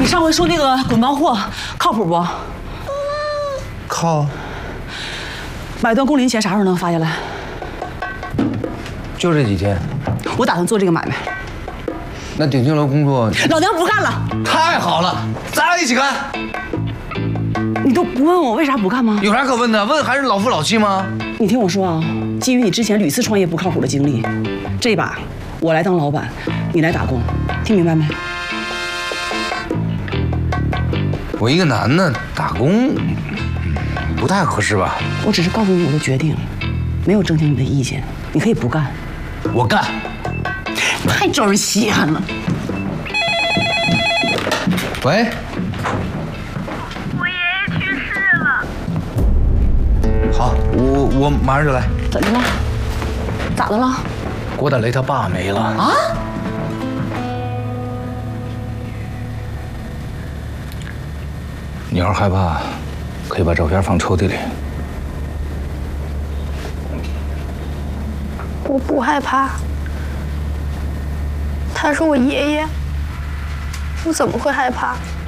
你上回说那个滚包货靠谱不？ 靠， 买断工龄钱啥时候能发下来？ 就这几天。 我打算做这个买卖。 那鼎庆楼工作， 老娘不干了！ 太好了，咱俩一起干。 你都不问我为啥不干吗？ 有啥可问的？问还是老夫老妻吗？ 你听我说啊，基于你之前屡次创业不靠谱的经历，这把我来当老板，你来打工，听明白没？ 我一个男的打工，不太合适吧？ 我只是告诉你我的决定，没有征求你的意见，你可以不干。 我干。 太招人稀罕了。 喂。 我爷爷去世了。 好，我马上就来。 怎么了？咋的了？ 郭大雷他爸没了啊！你要是害怕，可以把照片放抽屉里。 我不害怕，他是我爷爷，我怎么会害怕？